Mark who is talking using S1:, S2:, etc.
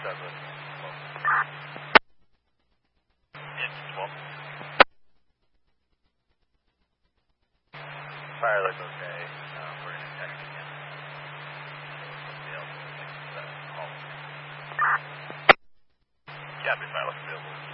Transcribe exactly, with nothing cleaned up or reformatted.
S1: Douglas. It's twelve. Fire looks okay. Um, we're going to text again. Somebody else will fix that. Copy, fire looks available.